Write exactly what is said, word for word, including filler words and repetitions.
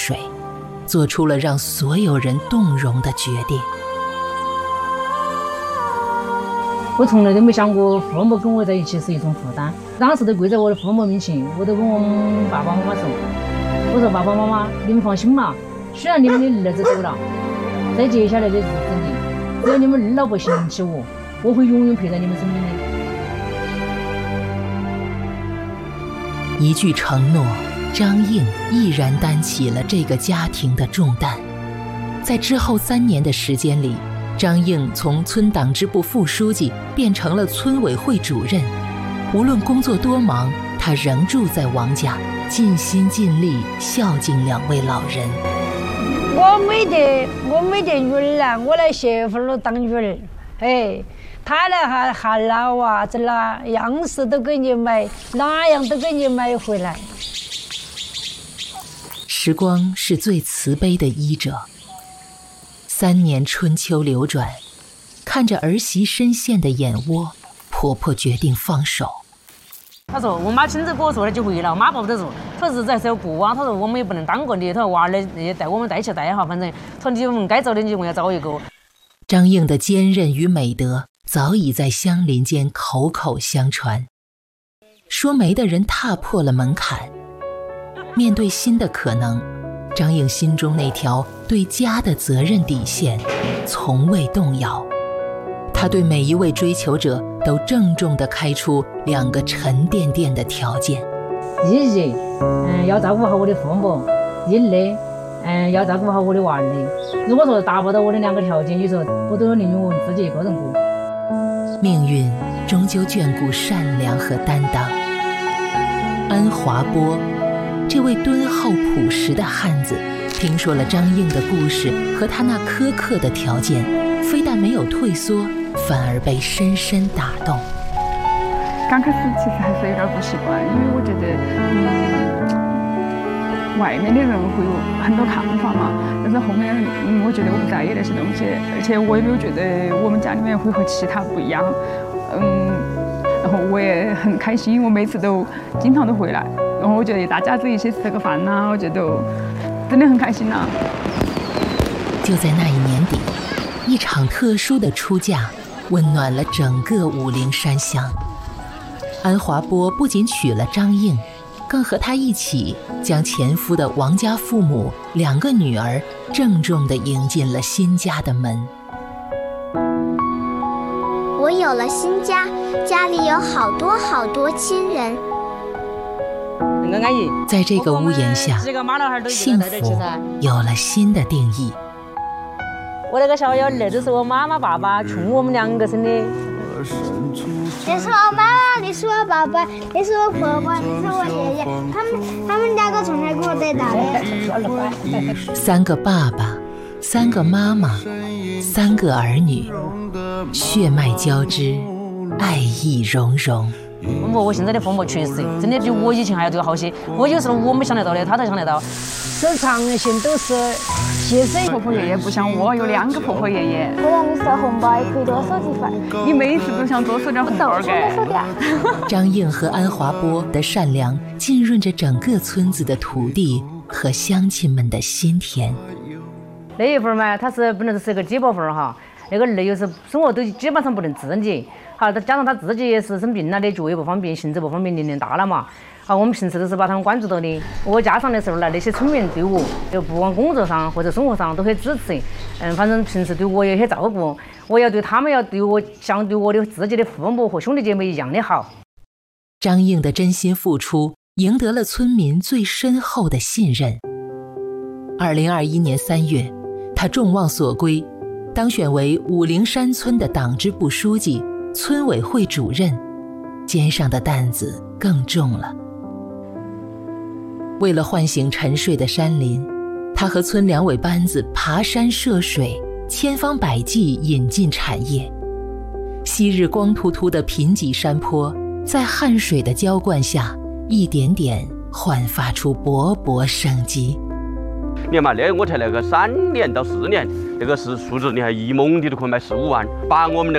水，做出了让所有人动容的决定。 我从来都没想过父母跟我在一起是一种负担，当时都跪在我的父母面前，我都跟我们爸爸妈妈说，我说爸爸妈妈，你们放心嘛，虽然你们的儿子走了，在接下来的日子里，只要你们二老不嫌弃我，我会永远陪在你们身边的。 一句承诺，张应毅然担起了这个家庭的重担。在之后三年的时间里，张应从村党支部副书记变成了村委会主任。无论工作多忙，他仍住在王家，尽心尽力孝敬两位老人。 我没得，我没得女儿啊，我来媳妇儿当女儿，哎。他呢还还拿袜子啦，样式都给你买，哪样都给你买回来。 时光是最慈悲的医者。三年春秋流转，看着儿媳深陷的眼窝，婆婆决定放手。 她说我妈亲自给我做了就回了，我妈爸不得做。她说日子还是要过啊，她说我们也不能当个的，她说娃儿呢也带我们带去带哈，反正她说你们该找的你们要找一个。 张应的坚韧与美德早已在乡邻间口口相传，说媒的人踏破了门槛。面对新的可能，张应心中那条对家的责任底线从未动摇。他对每一位追求者都郑重地开出两个沉甸甸的条件： 一日，嗯，要照顾好我的父母；一日，嗯，要照顾好我的娃儿的。如果说达不到我的两个条件，你说我都宁愿我自己一个人过。 命运终究眷顾善良和担当。安华波，这位敦厚朴实的汉子，听说了张应的故事和他那苛刻的条件，非但没有退缩，反而被深深打动。 刚开始其实还是有点不习惯，因为我觉得，嗯，外面的人会有很多看法嘛。但是后面，嗯，我觉得我不在意那些东西，而且我也没有觉得我们家里面会和其他不一样，嗯，然后我也很开心，我每次都经常都回来，然后我觉得大家子一起吃个饭呐、啊，我觉得真的很开心呐、啊。 就在那一年底，一场特殊的出嫁，温暖了整个武陵山乡。安华波不仅娶了张应，更和他一起将前夫的王家父母两个女儿郑重地迎进了新家的门。 我有了新家，家里有好多好多亲人。 在这个屋檐下，幸福有了新的定义。 我那个小幺儿都是我妈妈爸爸穷我们两个生的。 这是我妈妈，你是我爸爸，你是我婆婆，你是我爷爷，他们他们两个从小给我带大的。 三个爸爸，三个妈妈，三个儿女，血脉交织，爱意融融。 我我现在的父母确实真的比我以前还要对我好些。我有时候我没想得到的，他才想得到。 收藏性都是谢水。 婆婆爷爷不像我，有两个婆婆爷爷。 我让你收红包也可以多收几份。 你每一次都想多收点红包给。 张应和安华波的善良浸润着整个村子的土地和乡亲们的心田。 那一份嘛，他是本来是个鸡包份哈，那个儿又是生活都基本上不能自理。好，再加上他自己也是生病了的，脚也不方便，行走不方便，年龄大了嘛。好，我们平时都是把他们关注到的。我家上的时候呢，那些村民对我，就不管工作上或者生活上都很支持。嗯，反正平时对我也很照顾，我要对他们要对我像对我的自己的父母和兄弟姐妹一样的好。 张应的真心付出，赢得了村民最深厚的信任。二零二一年三月，他众望所归，当选为武陵山村的党支部书记、村委会主任，肩上的担子更重了。为了唤醒沉睡的山林，他和村两委班子爬山涉水，千方百计引进产业。昔日光秃秃的贫瘠山坡，在汗水的浇灌下，一点点焕发出勃勃生机。 你看嘛，那我才那个三年到四年，那个是数字，你看一亩地都可以卖十五万，把我们那